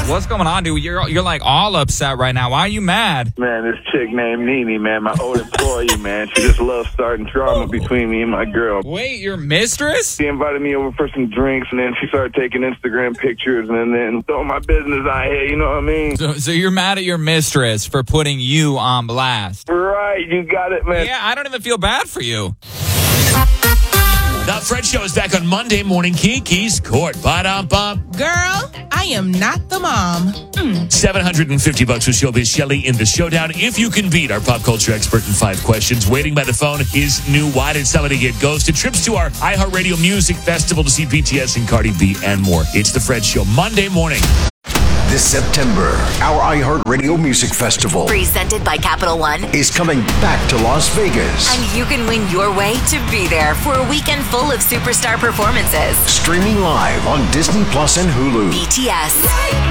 What's going on, dude? You're like all upset right now. Why are you mad? Man, this chick named Nene, man, my old employee, man. She just loves starting drama between me and my girl. Wait, your mistress? She invited me over for some drinks, and then she started taking Instagram pictures and then throwing my business out here, you know what I mean? So you're mad at your mistress for putting you on blast? Right, you got it, man. Yeah, I don't even feel bad for you. The Fred Show is back on Monday morning. Kiki's Court. Ba-dum-bum. Girl, I am not the mom. $750 with Showbiz Shelley in the showdown. If you can beat our pop culture expert in 5 questions, waiting by the phone, his new Why Did Somebody Get Ghosted? Trips to our iHeartRadio Music Festival to see BTS and Cardi B and more. It's the Fred Show, Monday morning. This September, our iHeartRadio Music Festival, presented by Capital One, is coming back to Las Vegas. And you can win your way to be there for a weekend full of superstar performances. Streaming live on Disney Plus and Hulu. BTS,